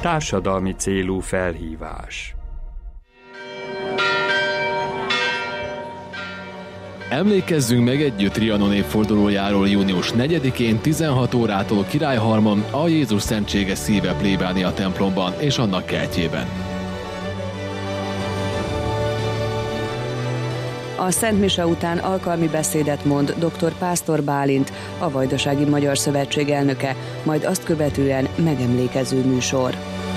Társadalmi célú felhívás. Emlékezzünk meg együtt Trianon évfordulójáról június 4-én 16 órától Királyhalmon a Jézus Szentséges Szíve plébánia templomban és annak kertjében. A Szent Mise után alkalmi beszédet mond dr. Pásztor Bálint, a Vajdasági Magyar Szövetség elnöke, majd azt követően megemlékező műsor.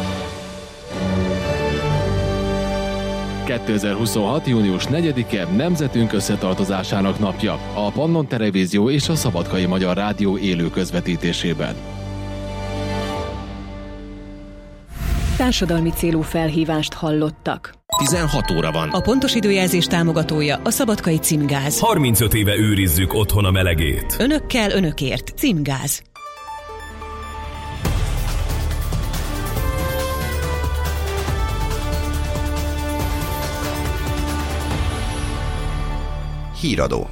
2026. június 4-e nemzetünk összetartozásának napja, a Pannon Televízió és a Szabadkai Magyar Rádió élő közvetítésében. Társadalmi célú felhívást hallottak. 16 óra van. A pontos időjelzés támogatója a Szabadkai Címgáz. 35 éve őrizzük otthon a melegét. Önökkel, önökért. Címgáz. Híradó.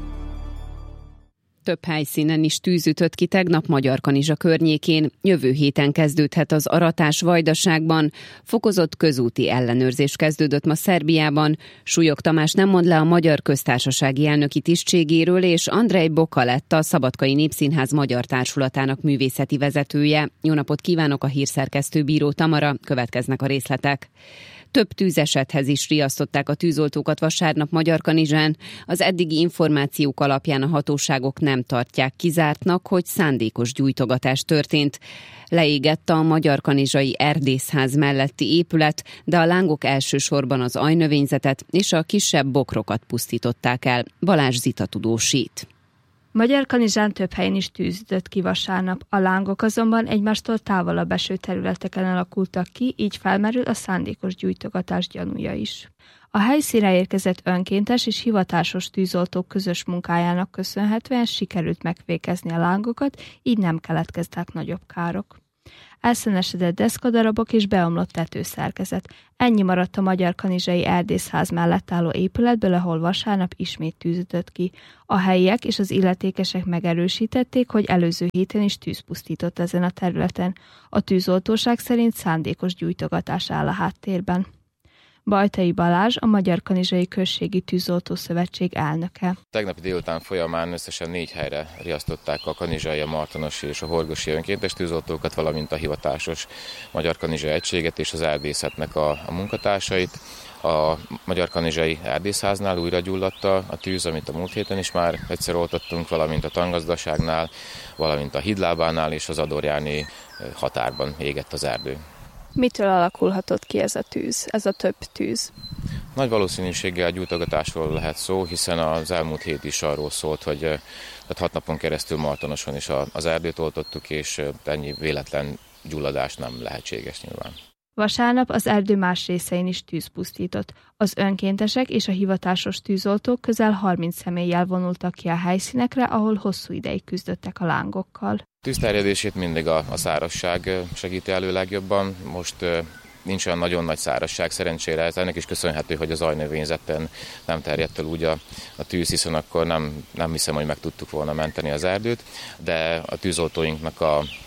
Több helyszínen is tűz ütött ki tegnap Magyarkanizsa környékén. Jövő héten kezdődhet az aratás Vajdaságban. Fokozott közúti ellenőrzés kezdődött ma Szerbiában. Súlyog Tamás nem mond le a Magyar Köztársasági elnöki tisztségéről, és Andrej Boka lett a Szabadkai Népszínház Magyar Társulatának művészeti vezetője. Jó napot kívánok, a hírszerkesztő Bíró Tamara, következnek a részletek. Több tűzesethez is riasztották a tűzoltókat vasárnap Magyarkanizsán. Az eddigi információk alapján a hatóságok nem tartják kizártnak, hogy szándékos gyújtogatás történt. Leégett a Magyarkanizsai Erdészház melletti épület, de a lángok elsősorban az ajnövényzetet és a kisebb bokrokat pusztították el. Balázs Zita tudósít. Magyarkanizsán több helyen is tűz ütött ki vasárnap, a lángok azonban egymástól távolabb eső területeken alakultak ki, így felmerül a szándékos gyújtogatás gyanúja is. A helyszínre érkezett önkéntes és hivatásos tűzoltók közös munkájának köszönhetően sikerült megfékezni a lángokat, így nem keletkeztek nagyobb károk. Elszenesedett deszkadarabok és beomlott tetőszerkezet. Ennyi maradt a Magyarkanizsai Erdészház mellett álló épületből, ahol vasárnap ismét tűz ütött ki. A helyiek és az illetékesek megerősítették, hogy előző héten is tűz pusztított ezen a területen. A tűzoltóság szerint szándékos gyújtogatás áll a háttérben. Bajtai Balázs, a Magyarkanizsai Községi Tűzoltó Szövetség elnöke. Tegnapi délután folyamán összesen 4 helyre riasztották a kanizsai, a martonosi és a horgosi önkéntes tűzoltókat, valamint a hivatásos Magyarkanizsai egységet és az erdészetnek a munkatársait. A Magyarkanizsai Erdészháznál újra gyulladt a tűz, amit a múlt héten is már egyszer oltottunk, valamint a Tangazdaságnál, valamint a Hídlábánál és az Adorjáni határban égett az erdő. Mitől alakulhatott ki ez a tűz, ez a több tűz? Nagy valószínűséggel gyújtogatásról lehet szó, hiszen az elmúlt hét is arról szólt, hogy 6 napon keresztül Martonoson is az erdőt oltottuk, és ennyi véletlen gyulladás nem lehetséges nyilván. Vasárnap az erdő más részein is tűz pusztított. Az önkéntesek és a hivatásos tűzoltók közel 30 személlyel vonultak ki a helyszínekre, ahol hosszú ideig küzdöttek a lángokkal. Tűzterjedését mindig a szárazság segíti elő legjobban. Most nincs olyan nagyon nagy szárazság szerencsére, ez ennek is köszönhető, hogy az ajnövényzeten nem terjedt el úgy a tűz, hiszen akkor nem hiszem, hogy meg tudtuk volna menteni az erdőt, de a tűzoltóinknak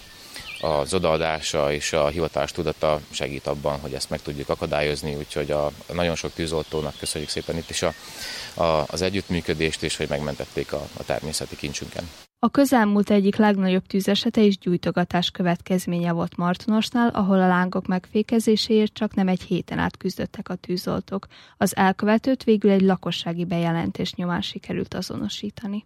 az odaadása és a hivatás tudata segít abban, hogy ezt meg tudjuk akadályozni, úgyhogy a nagyon sok tűzoltónak köszönjük szépen itt is az együttműködést, és hogy megmentették a természeti kincsünken. A közelmúlt egyik legnagyobb tűzesete és gyújtogatás következménye volt Martonosnál, ahol a lángok megfékezéséért csak nem egy héten át küzdöttek a tűzoltók. Az elkövetőt végül egy lakossági bejelentés nyomán sikerült azonosítani.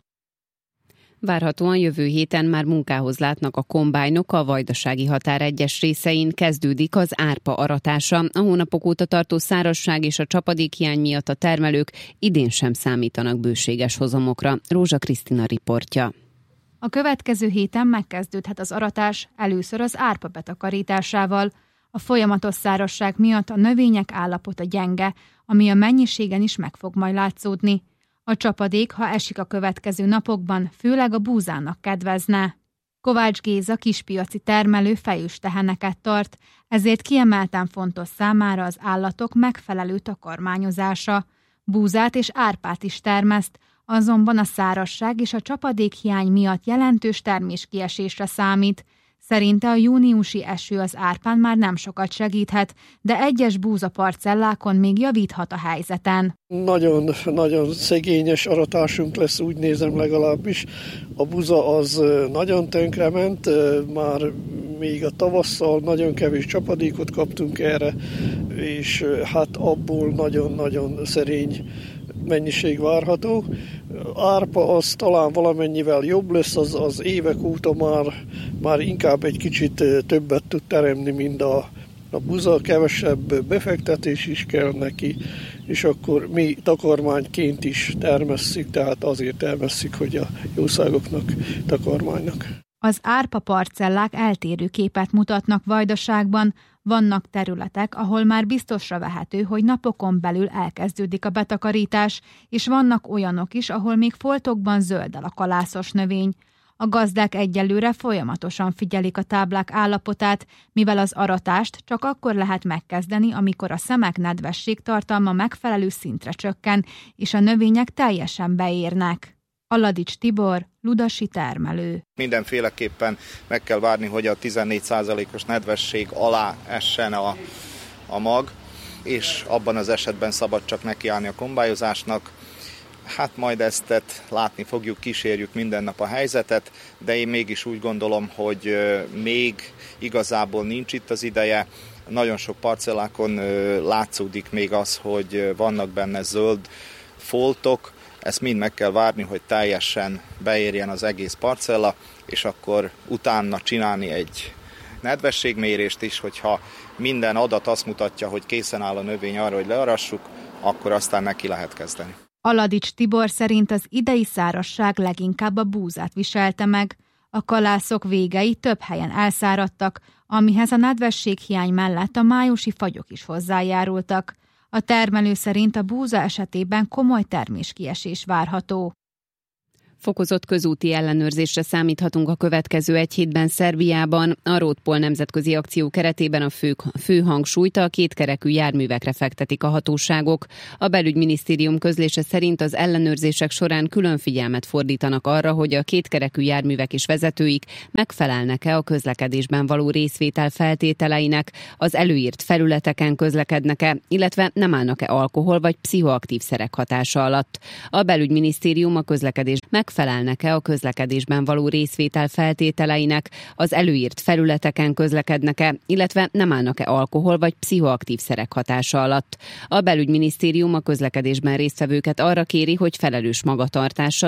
Várhatóan jövő héten már munkához látnak a kombájnok, a vajdasági határ egyes részein kezdődik az árpa aratása. A hónapok óta tartó szárazság és a csapadékhiány miatt a termelők idén sem számítanak bőséges hozamokra. Rózsa Krisztina riportja. A következő héten megkezdődhet az aratás, először az árpa betakarításával. A folyamatos szárazság miatt a növények állapota gyenge, ami a mennyiségen is meg fog majd látszódni. A csapadék, ha esik a következő napokban, főleg a búzának kedvezne. Kovács Géza kispiaci termelő fejős teheneket tart, ezért kiemelten fontos számára az állatok megfelelő takarmányozása. Búzát és árpát is termeszt, azonban a szárazság és a csapadékhiány miatt jelentős terméskiesésre számít. Szerinte a júniusi eső az árpán már nem sokat segíthet, de egyes búzaparcellákon még javíthat a helyzeten. Nagyon szegényes aratásunk lesz, úgy nézem legalábbis. A buza az nagyon tönkrement, már még a tavasszal nagyon kevés csapadékot kaptunk erre, és hát abból nagyon-nagyon szerény mennyiség várható. Árpa az talán valamennyivel jobb lesz, az évek óta már inkább egy kicsit többet tud teremni, mint a buza, kevesebb befektetés is kell neki, és akkor mi takarmányként is termesszük, tehát azért termesszük, hogy a jószágoknak takarmánynak. Az árpa parcellák eltérő képet mutatnak Vajdaságban. Vannak területek, ahol már biztosra vehető, hogy napokon belül elkezdődik a betakarítás, és vannak olyanok is, ahol még foltokban zöldel a kalászos növény. A gazdák egyelőre folyamatosan figyelik a táblák állapotát, mivel az aratást csak akkor lehet megkezdeni, amikor a szemek nedvesség tartalma megfelelő szintre csökken, és a növények teljesen beérnek. Aladics Tibor, ludasi termelő. Mindenféleképpen meg kell várni, hogy a 14%-os nedvesség alá essen a mag, és abban az esetben szabad csak nekiállni a kombályozásnak. Hát majd ezt látni fogjuk, kísérjük minden nap a helyzetet, de én mégis úgy gondolom, hogy még igazából nincs itt az ideje. Nagyon sok parcellákon látszódik még az, hogy vannak benne zöld foltok. Ezt mind meg kell várni, hogy teljesen beérjen az egész parcella, és akkor utána csinálni egy nedvességmérést is, hogyha minden adat azt mutatja, hogy készen áll a növény arra, hogy learassuk, akkor aztán neki lehet kezdeni. Aladics Tibor szerint az idei szárazság leginkább a búzát viselte meg. A kalászok végei több helyen elszáradtak, amihez a nedvességhiány mellett a májusi fagyok is hozzájárultak. A termelő szerint a búza esetében komoly terméskiesés várható. Fokozott közúti ellenőrzésre számíthatunk a következő egy hétben Szerbiában. A Roadpol nemzetközi akció keretében a fő hangsúlyt a kétkerekű járművekre fektetik a hatóságok. A belügyminisztérium közlése szerint az ellenőrzések során külön figyelmet fordítanak arra, hogy a kétkerekű járművek és vezetőik megfelelnek-e a közlekedésben való részvétel feltételeinek, az előírt felületeken közlekednek-e, illetve nem állnak-e alkohol vagy pszichoaktív szerek hatása alatt. A belügyminisztérium a közlekedés megfelelnek-e a közlekedésben való részvétel feltételeinek, az előírt felületeken közlekednek-e, illetve nem állnak-e alkohol vagy pszichoaktív szerek hatása alatt. A belügyminisztérium a közlekedésben résztvevőket arra kéri, hogy felelős magatartással